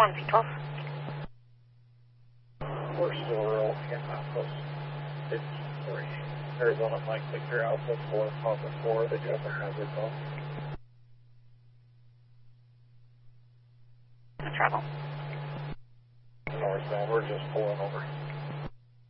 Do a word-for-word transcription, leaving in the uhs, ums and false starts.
one, P twelve. We're still real in Outpost fifty-three. Arizona Mike Victor Alpha four, Papa four, they do have their hazard phone. Travel. Northbound, we're just pulling over.